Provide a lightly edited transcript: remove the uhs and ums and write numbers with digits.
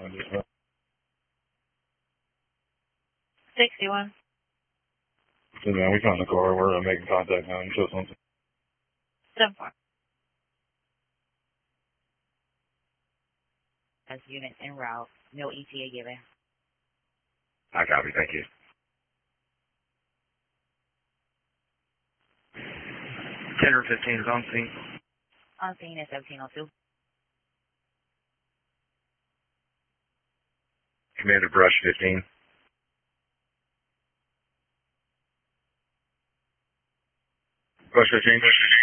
61. So man, we found the car. We're making contact now. You show something. 74. As unit en route. No ETA given. I copy. Thank you. 10 or 15 is on scene. On scene at 1702. Commander Brush 15. Brush 15.